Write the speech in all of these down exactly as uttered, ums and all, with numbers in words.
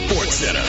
Sports Center.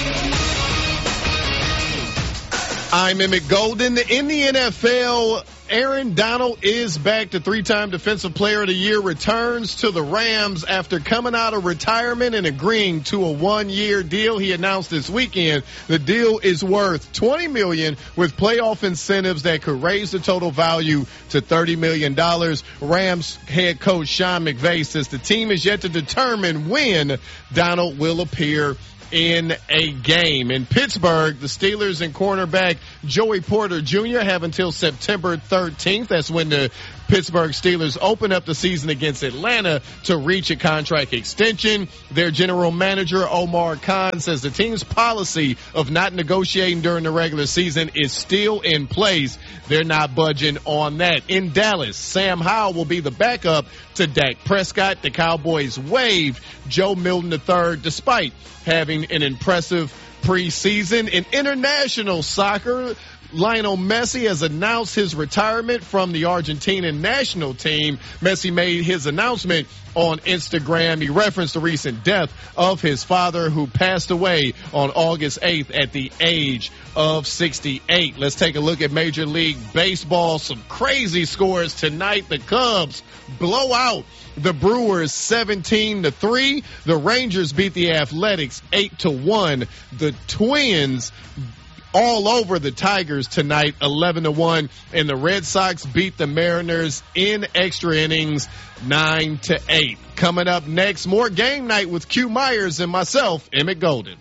I'm Emmett Golden. In the N F L, Aaron Donald is back. The three-time Defensive Player of the Year returns to the Rams after coming out of retirement and agreeing to a one-year deal. He announced this weekend the deal is worth twenty million dollars with playoff incentives that could raise the total value to thirty million dollars. Rams head coach Sean McVay says the team is yet to determine when Donald will appear in a game. In Pittsburgh, the Steelers and cornerback Joey Porter Junior have until September thirteenth. That's when the Pittsburgh Steelers open up the season against Atlanta to reach a contract extension. Their general manager, Omar Khan, says the team's policy of not negotiating during the regular season is still in place. They're not budging on that. In Dallas, Sam Howell will be the backup to Dak Prescott. The Cowboys waived Joe Milton the third despite having an impressive preseason. In international soccer, Lionel Messi has announced his retirement from the Argentinian national team. Messi made his announcement on Instagram. He referenced the recent death of his father, who passed away on August eighth at the age of sixty-eight. Let's take a look at Major League Baseball. Some crazy scores tonight. The Cubs blow out the Brewers seventeen to three. The Rangers beat the Athletics eight to one. The Twins all over the Tigers tonight, eleven to one, and the Red Sox beat the Mariners in extra innings, nine to eight. Coming up next, more Game Night with Q Myers and myself, Emmett Golden.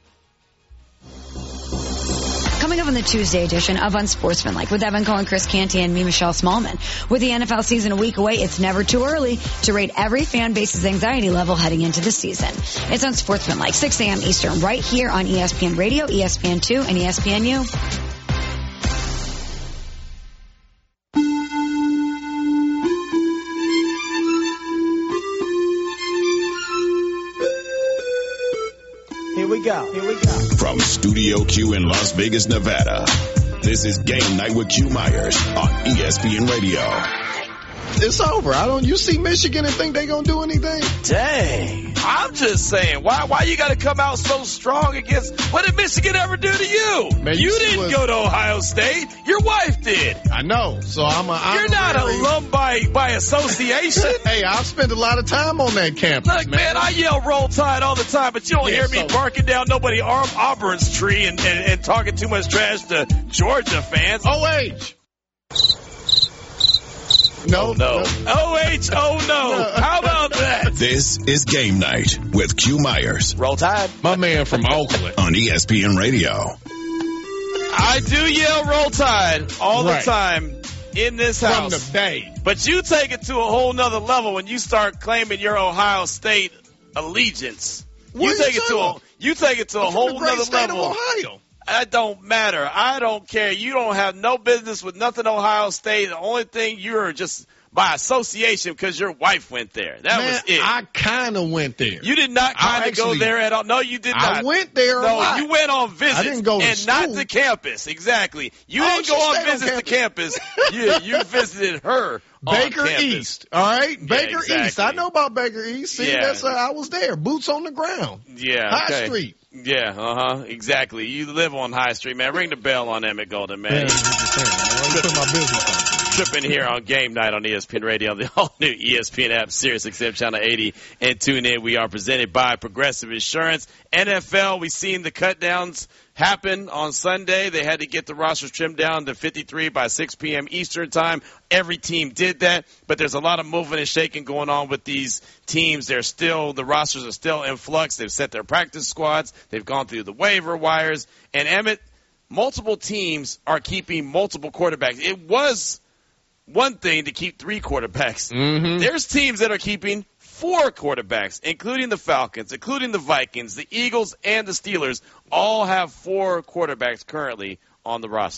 Coming up on the Tuesday edition of Unsportsmanlike with Evan Cohen, Chris Canty, and me, Michelle Smallman. With the N F L season a week away, it's never too early to rate every fan base's anxiety level heading into the season. It's Unsportsmanlike, six a.m. Eastern, right here on E S P N Radio, E S P N two, and E S P N U. Here we go. Here we go. From Studio Q in Las Vegas, Nevada, this is Game Night with Q Myers on E S P N Radio. It's over. I don't. You see Michigan and think they gonna do anything? Dang. I'm just saying, why why you got to come out so strong against, what did Michigan ever do to you? Man, you you didn't what, go to Ohio State. Your wife did. I know. So I'm a. I'm You're not really, alum by, by association. Hey, I've spent a lot of time on that campus. Look, man, man I yell Roll Tide all the time, but you don't yeah, hear me so, barking down nobody Arm Auburn's tree and, and, and talking too much trash to Georgia fans. O H. No, oh, no. no. O H, oh, no. no. How about that? This is Game Night with Q Myers. Roll Tide. My man from Oakland. On E S P N Radio. I do yell Roll Tide all right. the time in this house. From the Bay. But you take it to a whole nother level when you start claiming your Ohio State allegiance. What you take it to a, you take it to a I'm whole from the great nother state level. Of Ohio. That don't matter. I don't care. You don't have no business with nothing Ohio State. The only thing, you're just by association because your wife went there. That Man, was it. I kind of went there. You did not kind of go there at all. No, you did not. I went there a No, lot. you went on visits. I didn't go to and school. not to campus. Exactly. You Oh, didn't go she on stayed on visits to campus. you, you visited her Baker on campus. East, all right? Yeah, Baker exactly. East. I know about Baker East. See, Yeah. that's uh, I was there. Boots on the ground. Yeah. High okay. Street. Yeah, uh-huh. Exactly. You live on High Street, man. Ring the bell on Emmett Golden, man. Yeah, I'm just saying, man. Let me put my business on. Tripping here on Game Night on E S P N Radio, the all-new E S P N app, Sirius X M Channel eighty, and tune in. We are presented by Progressive Insurance. N F L, we've seen the cut-downs happen on Sunday. They had to get the rosters trimmed down to fifty-three by six p.m. Eastern time. Every team did that, but there's a lot of moving and shaking going on with these teams. They're still, the rosters are still in flux. They've set their practice squads. They've gone through the waiver wires. And, Emmett, multiple teams are keeping multiple quarterbacks. It was one thing to keep three quarterbacks. Mm-hmm. There's teams that are keeping four quarterbacks, including the Falcons, including the Vikings, the Eagles, and the Steelers, all have four quarterbacks currently on the roster.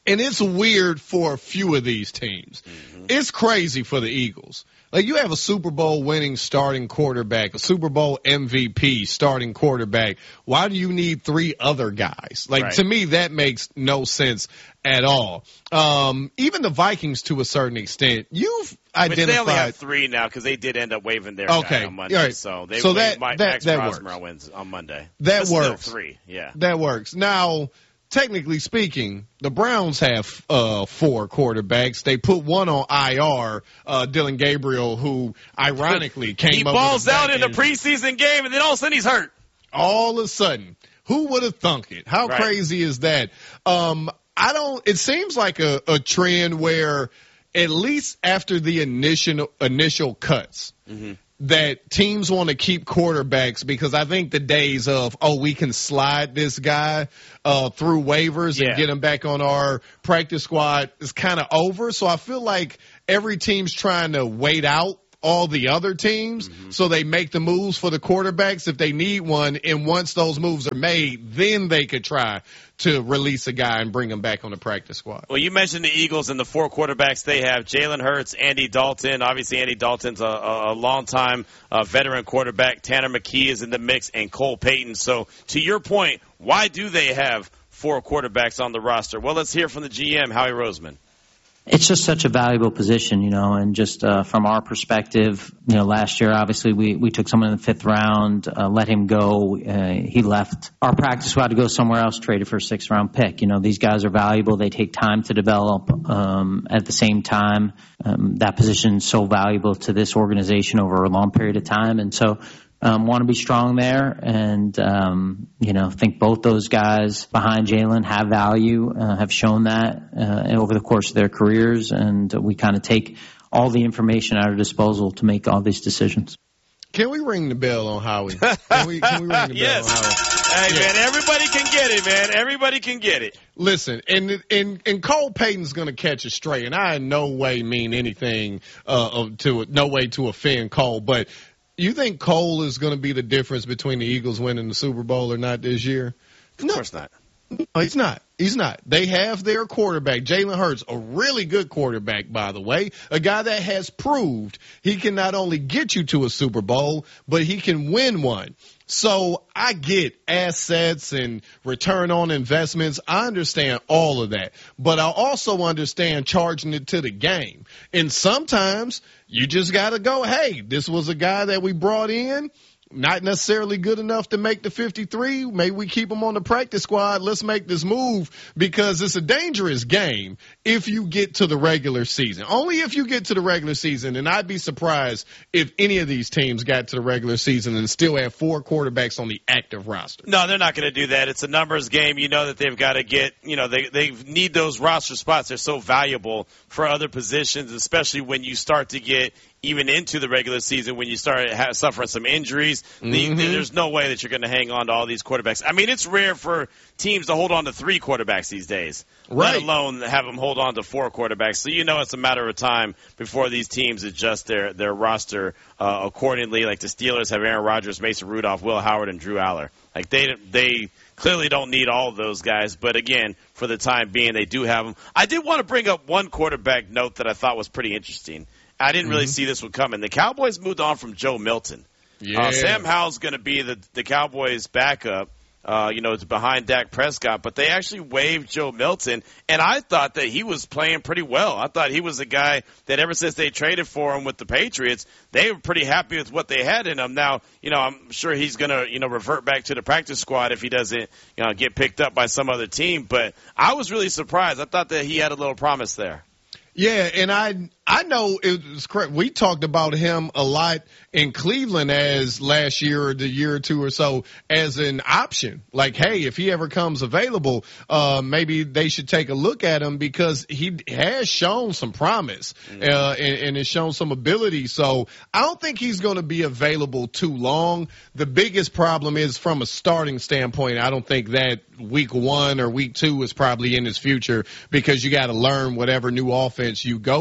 And it's weird for a few of these teams. Mm-hmm. It's crazy for the Eagles. Like, you have a Super Bowl winning starting quarterback, a Super Bowl M V P starting quarterback. Why do you need three other guys? Like, right. To me, that makes no sense at all. Um, even the Vikings, to a certain extent, you've identified. But they only have three now because they did end up waiving their okay. guy on Monday. Right. So they so that, Mike, that, Max that Prosper works. wins on Monday. That That's works. Still three, yeah. That works. Now, technically speaking, the Browns have uh, four quarterbacks. They put one on I R, uh, Dylan Gabriel, who ironically came he up balls with a out in a injury. preseason game, and then all of a sudden he's hurt. All of a sudden. Who would have thunk it? How right. crazy is that? Um, I don't – it seems like a, a trend where at least after the initial initial cuts mm-hmm. – that teams want to keep quarterbacks because I think the days of, oh, we can slide this guy uh, through waivers yeah. and get him back on our practice squad is kind of over. So I feel like every team's trying to wait out all the other teams mm-hmm. so they make the moves for the quarterbacks if they need one. And once those moves are made, then they could try to release a guy and bring him back on the practice squad. Well, you mentioned the Eagles and the four quarterbacks they have. Jalen Hurts, Andy Dalton. Obviously, Andy Dalton's a, a, a long-time uh, veteran quarterback. Tanner McKee is in the mix, and Cole Payton. So, to your point, why do they have four quarterbacks on the roster? Well, let's hear from the G M, Howie Roseman. It's just such a valuable position, you know, and just uh, from our perspective, you know, last year, obviously, we, we took someone in the fifth round, uh, let him go. Uh, he left our practice squad to go somewhere else, traded for a sixth-round pick. You know, these guys are valuable. They take time to develop. Um, at the same time, um, that position is so valuable to this organization over a long period of time. And so Um, want to be strong there, and um, you know, think both those guys behind Jalen have value, uh, have shown that uh, over the course of their careers, and we kind of take all the information at our disposal to make all these decisions. Can we ring the bell on Howie? Can we, can we ring the yes. bell on Howie? Hey, yeah. man, everybody can get it, man. Everybody can get it. Listen, and and and Cole Payton's going to catch it straight, and I in no way mean anything uh, to no way to offend Cole, but. You think Cole is going to be the difference between the Eagles winning the Super Bowl or not this year? Of no. course not. No, he's not. He's not. They have their quarterback, Jalen Hurts, a really good quarterback, by the way, a guy that has proved he can not only get you to a Super Bowl, but he can win one. So I get assets and return on investments. I understand all of that. But I also understand charging it to the game. And sometimes you just got to go, hey, this was a guy that we brought in. Not necessarily good enough to make the fifty-three. Maybe we keep him on the practice squad. Let's make this move because it's a dangerous game if you get to the regular season. Only if you get to the regular season, and I'd be surprised if any of these teams got to the regular season and still have four quarterbacks on the active roster. No, they're not going to do that. It's a numbers game. You know that they've got to get, you know, they, they need those roster spots. They're so valuable for other positions, especially when you start to get even into the regular season when you start ha- suffering some injuries. Mm-hmm. The, there's no way that you're going to hang on to all these quarterbacks. I mean, it's rare for teams to hold on to three quarterbacks these days, right. let alone have them hold on to four quarterbacks. So you know it's a matter of time before these teams adjust their, their roster uh, accordingly. Like the Steelers have Aaron Rodgers, Mason Rudolph, Will Howard, and Drew Aller. Like they they clearly don't need all of those guys, but again, for the time being, they do have them. I did want to bring up one quarterback note that I thought was pretty interesting. I didn't really mm-hmm. see this one coming. The Cowboys moved on from Joe Milton. Yeah. Uh, Sam Howell's going to be the, the Cowboys' backup, uh, you know, it's behind Dak Prescott. But they actually waived Joe Milton, and I thought that he was playing pretty well. I thought he was a guy that ever since they traded for him with the Patriots, they were pretty happy with what they had in him. Now, you know, I'm sure he's going to, you know, revert back to the practice squad if he doesn't, you know, get picked up by some other team. But I was really surprised. I thought that he had a little promise there. Yeah, and I I know it was correct. We talked about him a lot in Cleveland as last year or the year or two or so as an option. Like, hey, if he ever comes available, uh, maybe they should take a look at him because he has shown some promise uh, and, and has shown some ability. So I don't think he's going to be available too long. The biggest problem is from a starting standpoint. I don't think that week one or week two is probably in his future because you got to learn whatever new offense you go to, and he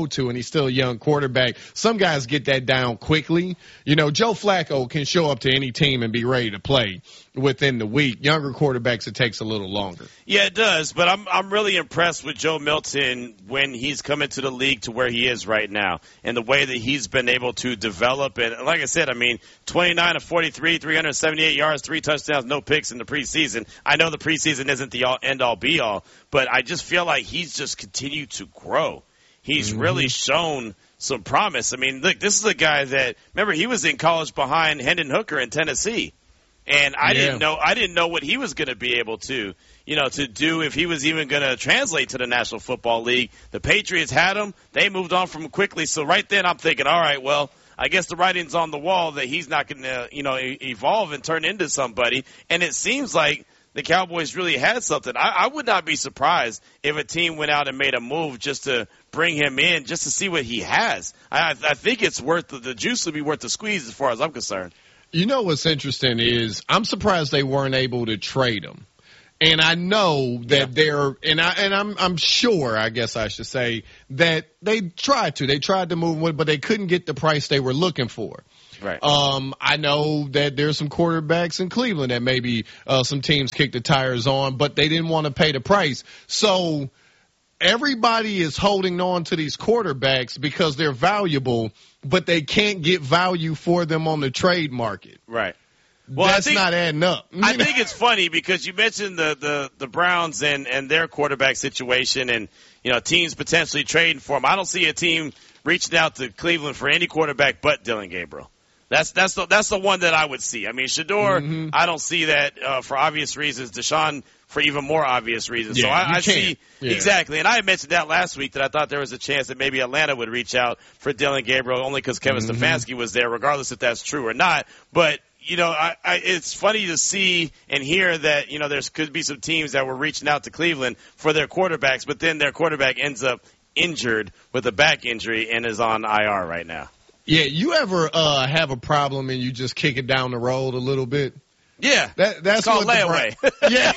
still a young quarterback. Some guys get that down quickly. You know, Joe Flacco can show up to any team and be ready to play within the week. Younger quarterbacks, it takes a little longer. Yeah, it does. But I'm I'm really impressed with Joe Milton when he's come into the league to where he is right now and the way that he's been able to develop. And like I said, I mean, twenty-nine of forty-three, three hundred seventy-eight yards, three touchdowns, no picks in the preseason. I know the preseason isn't the all, end-all, be-all, but I just feel like he's just continued to grow. He's mm-hmm. really shown some promise. I mean, look, this is a guy that, remember, he was in college behind Hendon Hooker in Tennessee. And I yeah. didn't know I didn't know what he was going to be able to, you know, to do if he was even going to translate to the National Football League. The Patriots had him. They moved on from him quickly. So right then I'm thinking, all right, well, I guess the writing's on the wall that he's not going to, you know, e- evolve and turn into somebody. And it seems like the Cowboys really had something. I, I would not be surprised if a team went out and made a move just to bring him in, just to see what he has. I, I think it's worth the, the juice would be worth the squeeze as far as I'm concerned. You know what's interesting is I'm surprised they weren't able to trade him. And I know that yeah. they're and I and I'm I'm sure, I guess I should say, that they tried to. They tried to move him, but they couldn't get the price they were looking for. Right. Um, I know that there's some quarterbacks in Cleveland that maybe uh, some teams kicked the tires on, but they didn't want to pay the price. So everybody is holding on to these quarterbacks because they're valuable, but they can't get value for them on the trade market. Right. Well, That's I think, not adding up. I think it's funny because you mentioned the, the, the Browns and, and their quarterback situation and, you know, teams potentially trading for them. I don't see a team reaching out to Cleveland for any quarterback but Dillon Gabriel. That's that's the that's the one that I would see. I mean, Shedeur, mm-hmm. I don't see that uh, for obvious reasons. Deshaun, for even more obvious reasons. Yeah, so I, I can't. see yeah. exactly. And I had mentioned that last week that I thought there was a chance that maybe Atlanta would reach out for Dillon Gabriel only because Kevin mm-hmm. Stefanski was there, regardless if that's true or not. But you know, I, I, it's funny to see and hear that you know there could be some teams that were reaching out to Cleveland for their quarterbacks, but then their quarterback ends up injured with a back injury and is on I R right now. Yeah, you ever uh, have a problem and you just kick it down the road a little bit? Yeah, that, that's it's called what layaway. The, yeah,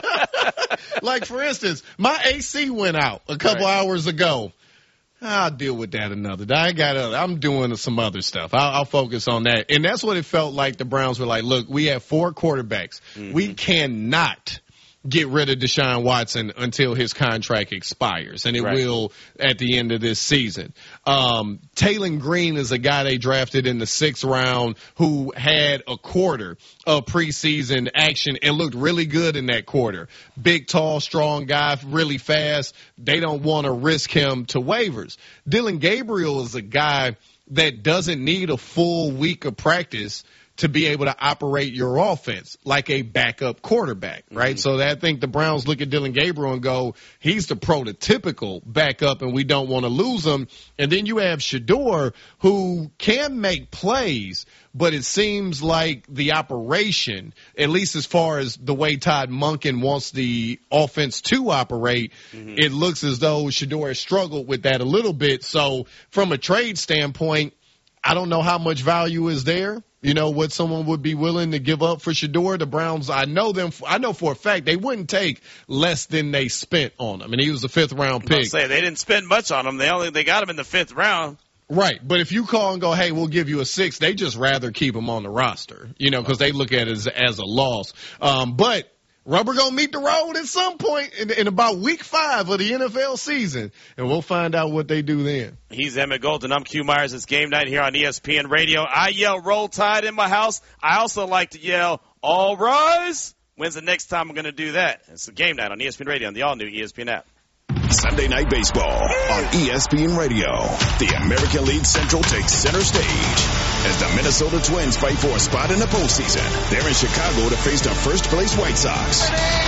like for instance, my A C went out a couple right. hours ago. I'll deal with that another day. I got other, I'm doing some other stuff. I'll, I'll focus on that. And that's what it felt like. The Browns were like, look, we have four quarterbacks. Mm-hmm. We cannot get rid of Deshaun Watson until his contract expires, and it right. will at the end of this season. Um, Taylor Green is a guy they drafted in the sixth round who had a quarter of preseason action and looked really good in that quarter. Big, tall, strong guy, really fast. They don't want to risk him to waivers. Dillon Gabriel is a guy that doesn't need a full week of practice to be able to operate your offense like a backup quarterback, right? Mm-hmm. So that, I think the Browns look at Dillon Gabriel and go, he's the prototypical backup and we don't want to lose him. And then you have Shedeur, who can make plays, but it seems like the operation, at least as far as the way Todd Monken wants the offense to operate, mm-hmm. it looks as though Shedeur has struggled with that a little bit. So from a trade standpoint, I don't know how much value is there. You know, what someone would be willing to give up for Shedeur. The Browns, I know them. I know for a fact they wouldn't take less than they spent on him. And he was a fifth round pick. Say they didn't spend much on him. They only they got him in the fifth round. Right. But if you call and go, hey, we'll give you a six, they just rather keep him on the roster, you know, because they look at it as, as a loss. Um, but rubber gonna meet the road at some point in, in about week five of the N F L season, and we'll find out what they do then. He's Emmett Golden. I'm Q Myers. It's game night here on E S P N Radio. I yell Roll Tide in my house. I also like to yell All Rise. When's the next time I'm going to do that? It's a game night on E S P N Radio on the all-new E S P N app. Sunday Night Baseball on E S P N Radio. The American League Central takes center stage as the Minnesota Twins fight for a spot in the postseason. They're in Chicago to face the first-place White Sox.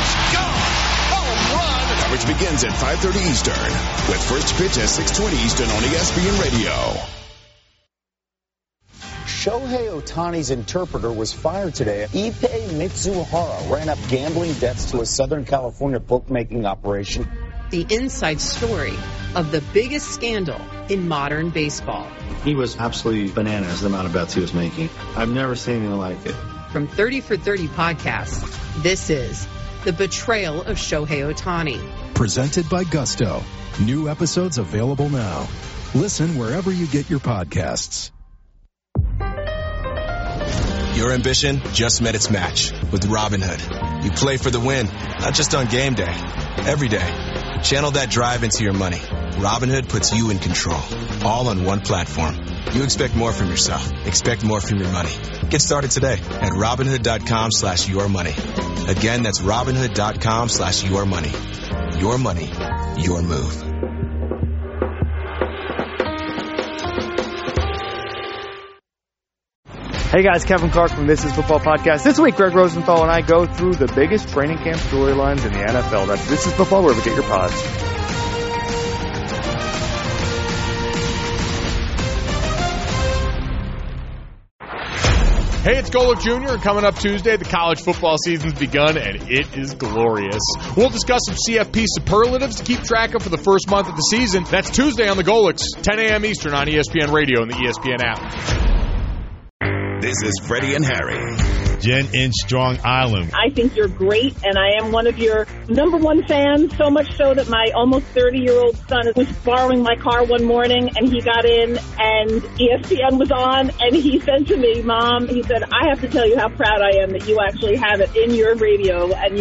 Home run! Coverage begins at five thirty Eastern with first pitch at six twenty Eastern on E S P N Radio. Shohei Ohtani's interpreter was fired today. Ippei Mitsuhara ran up gambling debts to a Southern California bookmaking operation. The inside story of the biggest scandal in modern baseball. He was absolutely bananas, the amount of bets he was making. I've never seen anything like it. From thirty for thirty podcasts, this is The Betrayal of Shohei Ohtani. Presented by Gusto. New episodes available now. Listen wherever you get your podcasts. Your ambition just met its match with Robinhood. You play for the win, not just on game day, every day. Channel that drive into your money. Robinhood puts you in control, all on one platform. You expect more from yourself. Expect more from your money. Get started today at Robinhood.com slash your money. Again, that's Robinhood.com slash your money. Your money, your move. Hey guys, Kevin Clark from This Is Football Podcast. This week, Greg Rosenthal and I go through the biggest training camp storylines in the N F L. That's This Is Football, wherever you get your pods. Hey, it's Golick Junior, and coming up Tuesday, the college football season's begun, and it is glorious. We'll discuss some C F P superlatives to keep track of for the first month of the season. That's Tuesday on the Golicks, ten a.m. Eastern on E S P N Radio and the E S P N app. This is Freddie and Harry. Jen in Strong Island. I think you're great, and I am one of your number one fans, so much so that my almost thirty-year-old son was borrowing my car one morning, and he got in, and E S P N was on, and he said to me, Mom, he said, I have to tell you how proud I am that you actually have it in your radio, and you